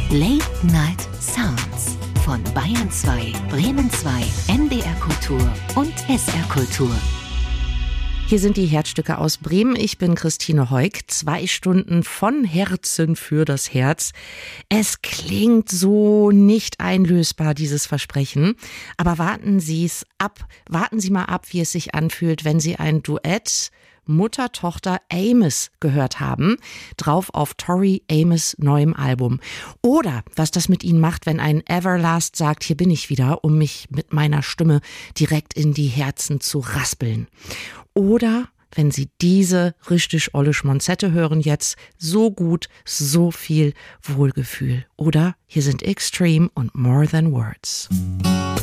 Late Night Sounds von Bayern 2, Bremen 2, NDR Kultur und SR Kultur. Hier sind die Herzstücke aus Bremen. Ich bin Christine Heuk. 2 Stunden von Herzen für das Herz. Es klingt so nicht einlösbar, dieses Versprechen. Aber warten Sie mal ab, wie es sich anfühlt, wenn Sie ein Duett Mutter-Tochter Amos gehört haben, drauf auf Tori Amos' neuem Album. Oder was das mit Ihnen macht, wenn ein Everlast sagt, hier bin ich wieder, um mich mit meiner Stimme direkt in die Herzen zu raspeln. Oder wenn Sie diese richtig olle Schmonzette hören jetzt, so gut, so viel Wohlgefühl. Oder hier sind Extreme und More Than Words.